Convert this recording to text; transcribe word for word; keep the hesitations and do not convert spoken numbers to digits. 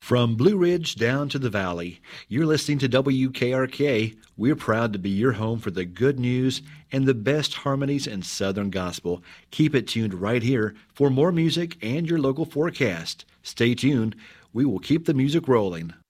From Blue Ridge down to the valley, you're listening to W K R K. We're proud to be your home for the good news and the best harmonies in Southern Gospel. Keep it tuned right here for more music and your local forecast. Stay tuned. We will keep the music rolling.